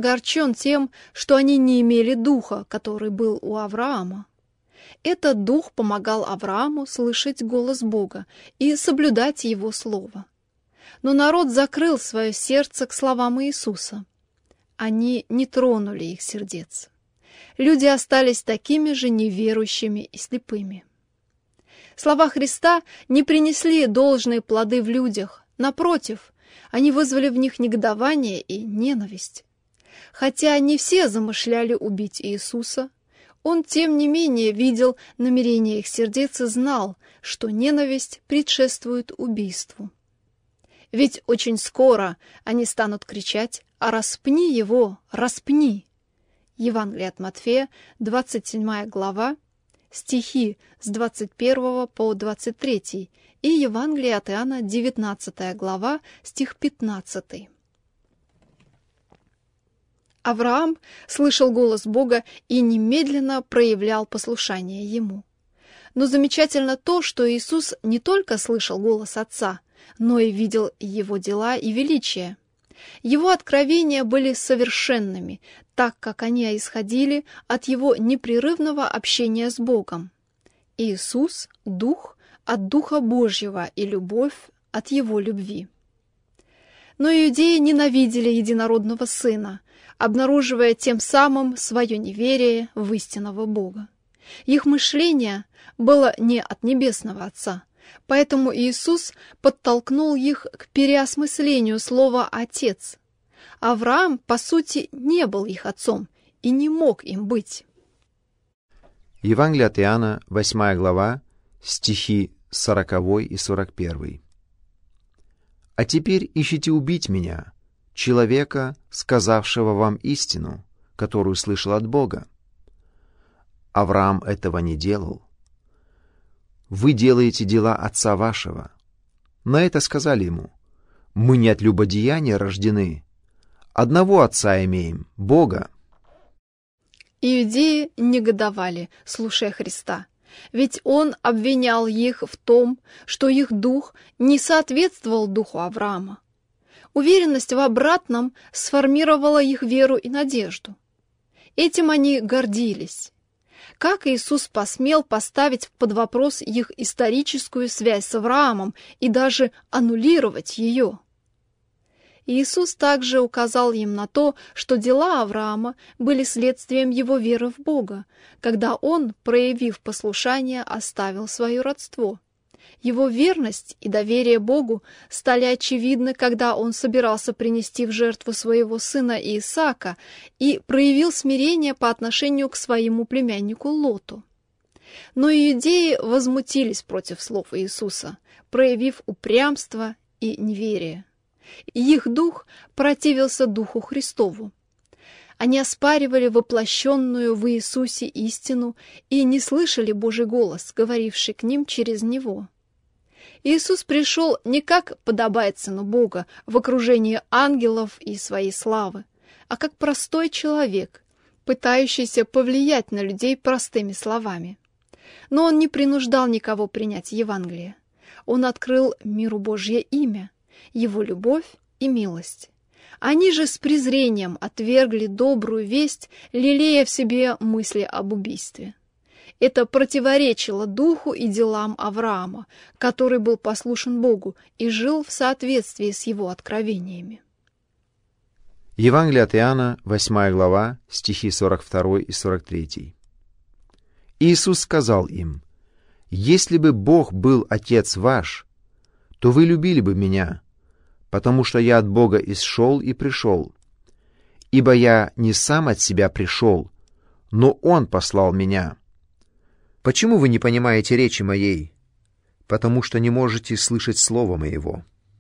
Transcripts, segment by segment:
огорчен тем, что они не имели духа, который был у Авраама. Этот дух помогал Аврааму слышать голос Бога и соблюдать его слово. Но народ закрыл свое сердце к словам Иисуса. Они не тронули их сердец. Люди остались такими же неверующими и слепыми. Слова Христа не принесли должные плоды в людях. Напротив, они вызвали в них негодование и ненависть. Хотя не все замышляли убить Иисуса, Он, тем не менее, видел намерения их сердец и знал, что ненависть предшествует убийству. Ведь очень скоро они станут кричать: «А распни его, распни!» Евангелие от Матфея, 27 глава, стихи с 21 по 23, и Евангелие от Иоанна, 19 глава, стих 15. Авраам слышал голос Бога и немедленно проявлял послушание Ему. Но замечательно то, что Иисус не только слышал голос Отца, но и видел Его дела и величие. Его откровения были совершенными, так как они исходили от Его непрерывного общения с Богом. Иисус – Дух от Духа Божьего и любовь от Его любви. Но иудеи ненавидели единородного Сына, обнаруживая тем самым свое неверие в истинного Бога. Их мышление было не от Небесного Отца, поэтому Иисус подтолкнул их к переосмыслению слова «отец». Авраам, по сути, не был их отцом и не мог им быть. Евангелие от Иоанна, 8 глава, стихи 40 и 41. «А теперь ищите убить меня, человека, сказавшего вам истину, которую слышал от Бога. Авраам этого не делал. Вы делаете дела отца вашего». На это сказали ему: «Мы не от любодеяния рождены, одного отца имеем, Бога». Иудеи негодовали, слушая Христа, ведь Он обвинял их в том, что их дух не соответствовал духу Авраама. Уверенность в обратном сформировала их веру и надежду. Этим они гордились. Как Иисус посмел поставить под вопрос их историческую связь с Авраамом и даже аннулировать ее? Иисус также указал им на то, что дела Авраама были следствием его веры в Бога, когда он, проявив послушание, оставил свое родство. Его верность и доверие Богу стали очевидны, когда он собирался принести в жертву своего сына Исаака и проявил смирение по отношению к своему племяннику Лоту. Но иудеи возмутились против слов Иисуса, проявив упрямство и неверие. Их дух противился Духу Христову. Они оспаривали воплощенную в Иисусе истину и не слышали Божий голос, говоривший к ним через Него. Иисус пришел не как подобает Сыну Бога в окружении ангелов и своей славы, а как простой человек, пытающийся повлиять на людей простыми словами. Но Он не принуждал никого принять Евангелие. Он открыл миру Божье имя, Его любовь и милость. Они же с презрением отвергли добрую весть, лелея в себе мысли об убийстве. Это противоречило духу и делам Авраама, который был послушен Богу и жил в соответствии с его откровениями. Евангелие от Иоанна, 8 глава, стихи 42 и 43. Иисус сказал им: «Если бы Бог был Отец ваш, то вы любили бы Меня, потому что Я от Бога исшел и пришел. Ибо Я не сам от себя пришел, но Он послал Меня. Почему вы не понимаете речи Моей? Потому что не можете слышать слова Моего».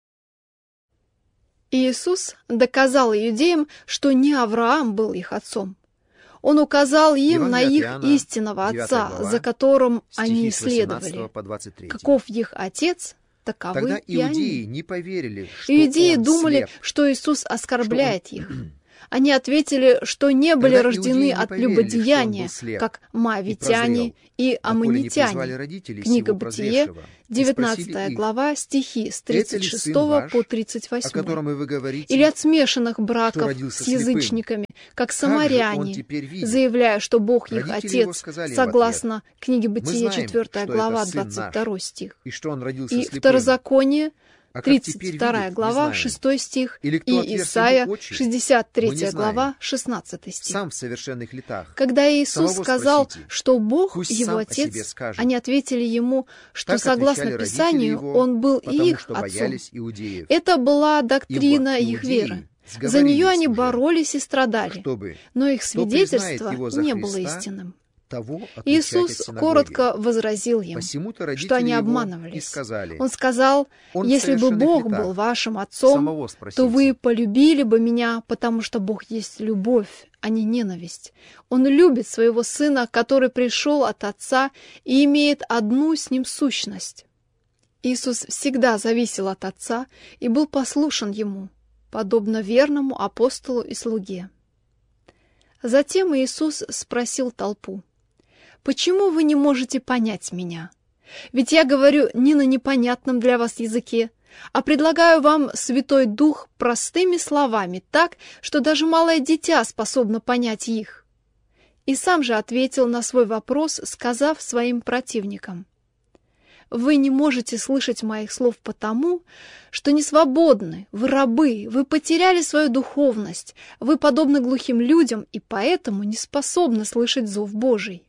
Иисус доказал иудеям, что не Авраам был их отцом. Он указал им на их Иоанна, истинного отца, глава, за которым стихи они с 18 следовали. по 23. Каков их отец, таковы Тогда и иудеи они. не поверили, что Иудеи он думали, слеп, что Иисус оскорбляет их. Они ответили, что не были Тогда рождены иудеи не от поверили, любодеяния, что он был слеп как и моавитяне и доколе не призвали аммонитяне. родителей Книга сего Бытие, прозревшего, и 19 спросили их: глава, стихи с «Это ли 36 сын ваш, по о 38. котором и вы говорите, Или от смешанных что браков родился с слепым? язычниками, как Как же он самаряне, теперь видит?» заявляя, что Бог их Родители его отец, сказали им в согласно книге «Мы Бытие, знаем, 4 что глава, это сын наш, 22 стих. и что он родился И слепым. Второзаконие, А как теперь 32 видит, не глава, знаем. 6 стих, Или кто и отверз Исаия, ему очи, мы 63 не глава, знаем. 16 стих. Сам в совершенных летах. Когда Иисус Самого сказал, спросите, что Бог пусть его сам о себе отец, скажет. они ответили ему, что Так согласно отвечали родители Писанию его, он был и потому их что отцом. боялись иудеев. Это была доктрина Ибо их иудеи веры. За сговорились нее они уже, боролись и страдали, чтобы но их кто признает свидетельство его за не было Христа, истинным. того отлучать от Иисус синагоги. коротко возразил им, Посему-то родители что они его обманывались. и сказали: Он сказал, «Он в если бы совершенных Бог летах. был вашим отцом, Самого спросите». то вы полюбили бы меня, потому что Бог есть любовь, а не ненависть. Он любит своего Сына, который пришел от Отца и имеет одну с Ним сущность. Иисус всегда зависел от Отца и был послушен Ему, подобно верному апостолу и слуге. Затем Иисус спросил толпу: «Почему вы не можете понять меня? Ведь я говорю не на непонятном для вас языке, а предлагаю вам Святой Дух простыми словами, так, что даже малое дитя способно понять их». И сам же ответил на свой вопрос, сказав своим противникам: «Вы не можете слышать моих слов потому, что не свободны, вы рабы, вы потеряли свою духовность, вы подобны глухим людям и поэтому не способны слышать зов Божий».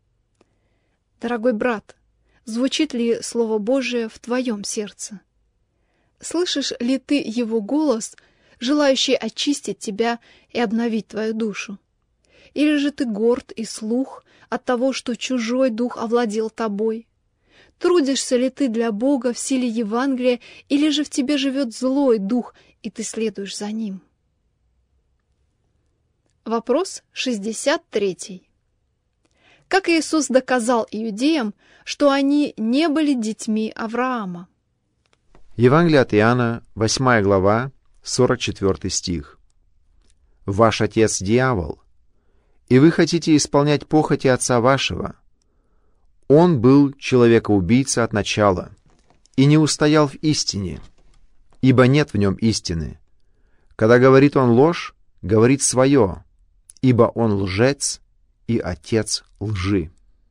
Дорогой брат, звучит ли Слово Божие в твоем сердце? Слышишь ли ты Его голос, желающий очистить тебя и обновить твою душу? Или же ты горд и слух от того, что чужой дух овладел тобой? Трудишься ли ты для Бога в силе Евангелия, или же в тебе живет злой дух, и ты следуешь за ним? Вопрос 63. Как Иисус доказал иудеям, что они не были детьми Авраама? Евангелие от Иоанна, 8 глава, 44 стих. «Ваш отец дьявол, и вы хотите исполнять похоти отца вашего. Он был человекоубийца от начала и не устоял в истине, ибо нет в нем истины. Когда говорит он ложь, говорит свое, ибо он лжец и отец лжи».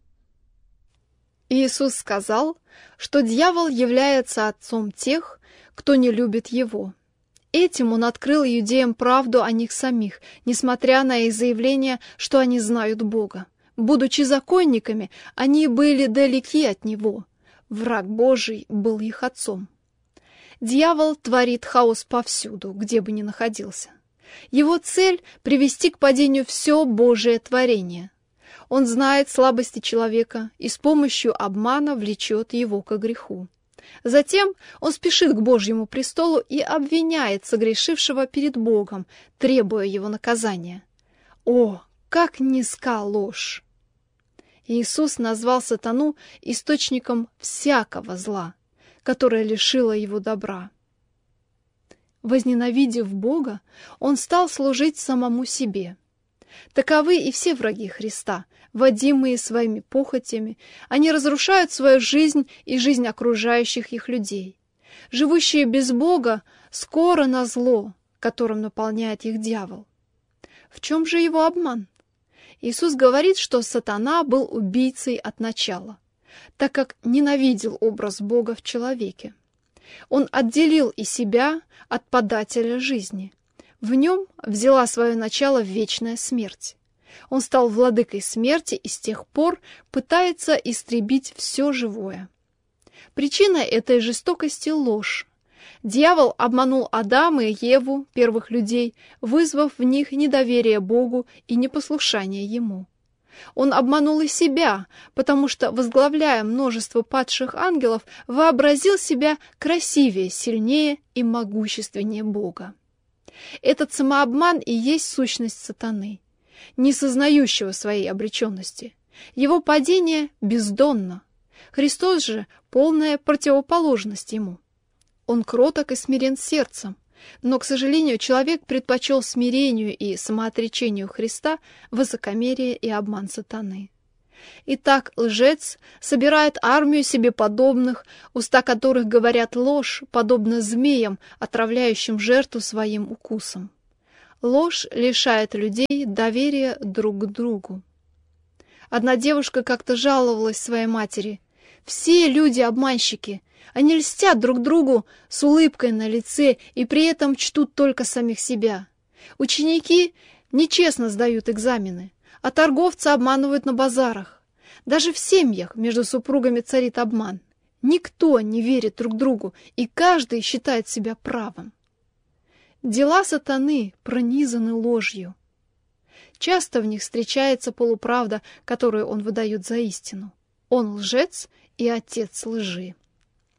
Иисус сказал, что дьявол является отцом тех, кто не любит его. Этим он открыл иудеям правду о них самих, несмотря на их заявление, что они знают Бога. Будучи законниками, они были далеки от Него. Враг Божий был их отцом. Дьявол творит хаос повсюду, где бы ни находился. Его цель — привести к падению все Божие творение. Он знает слабости человека и с помощью обмана влечет его ко греху. Затем он спешит к Божьему престолу и обвиняет согрешившего перед Богом, требуя его наказания. О, как низка ложь! Иисус назвал сатану источником всякого зла, которое лишило его добра. Возненавидев Бога, он стал служить самому себе. Таковы и все враги Христа, водимые своими похотями, они разрушают свою жизнь и жизнь окружающих их людей. Живущие без Бога скоро на зло, которым наполняет их дьявол. В чем же его обман? Иисус говорит, что сатана был убийцей от начала, так как ненавидел образ Бога в человеке. Он отделил и себя от подателя жизни. В нем взяла свое начало вечная смерть. Он стал владыкой смерти и с тех пор пытается истребить все живое. Причина этой жестокости — ложь. Дьявол обманул Адама и Еву, первых людей, вызвав в них недоверие Богу и непослушание Ему. Он обманул и себя, потому что, возглавляя множество падших ангелов, вообразил себя красивее, сильнее и могущественнее Бога. Этот самообман и есть сущность сатаны, не сознающего своей обреченности. Его падение бездонно. Христос же — полная противоположность ему. Он кроток и смирен сердцем. Но, к сожалению, человек предпочел смирению и самоотречению Христа высокомерие и обман сатаны. Итак, лжец собирает армию себе подобных, уста которых говорят ложь, подобно змеям, отравляющим жертву своим укусом. Ложь лишает людей доверия друг к другу. Одна девушка как-то жаловалась своей матери: «Все люди обманщики, они льстят друг другу с улыбкой на лице и при этом чтут только самих себя. Ученики нечестно сдают экзамены, а торговцы обманывают на базарах. Даже в семьях между супругами царит обман. Никто не верит друг другу, и каждый считает себя правым». Дела сатаны пронизаны ложью. Часто в них встречается полуправда, которую он выдает за истину. Он лжец и отец лжи.